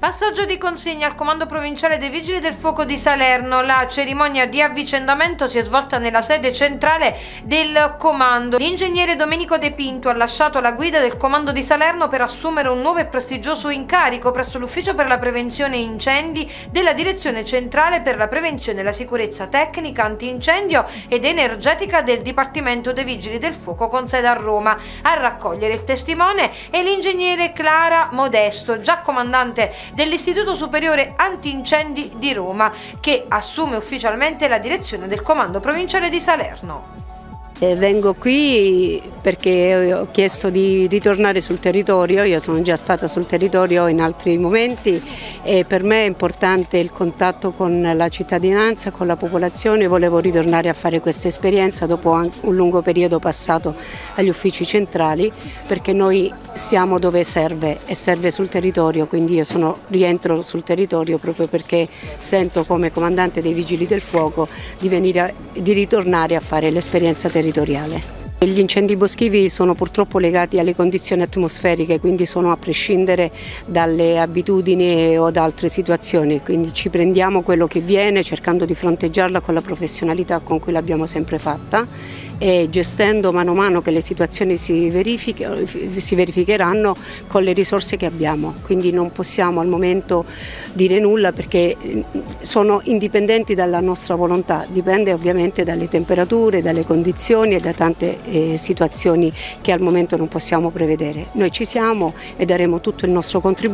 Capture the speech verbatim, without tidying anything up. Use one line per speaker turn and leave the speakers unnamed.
Passaggio di consegna al Comando Provinciale dei Vigili del Fuoco di Salerno. La cerimonia di avvicendamento si è svolta nella sede centrale del comando. L'ingegnere Domenico De Pinto ha lasciato la guida del Comando di Salerno per assumere un nuovo e prestigioso incarico presso l'Ufficio per la Prevenzione Incendi della Direzione Centrale per la Prevenzione e la Sicurezza Tecnica, Antincendio ed Energetica del Dipartimento dei Vigili del Fuoco con sede a Roma. A raccogliere il testimone è l'ingegnere Clara Modesto, già comandante dell'Istituto Superiore Antincendi di Roma, che assume ufficialmente la direzione del Comando Provinciale di Salerno.
Eh, vengo qui perché ho chiesto di ritornare sul territorio. Io sono già stata sul territorio in altri momenti e per me è importante il contatto con la cittadinanza, con la popolazione. Volevo ritornare a fare questa esperienza dopo un lungo periodo passato agli uffici centrali, perché noi siamo dove serve e serve sul territorio, quindi io sono, rientro sul territorio proprio perché sento come comandante dei Vigili del Fuoco di, venire a, di ritornare a fare l'esperienza territoriale. Gli incendi boschivi sono purtroppo legati alle condizioni atmosferiche, quindi sono a prescindere dalle abitudini o da altre situazioni, quindi ci prendiamo quello che viene cercando di fronteggiarla con la professionalità con cui l'abbiamo sempre fatta e gestendo mano a mano che le situazioni si, si verificheranno con le risorse che abbiamo, quindi non possiamo al momento dire nulla perché sono indipendenti dalla nostra volontà, dipende ovviamente dalle temperature, dalle condizioni e da tante eh, situazioni che al momento non possiamo prevedere. Noi ci siamo e daremo tutto il nostro contributo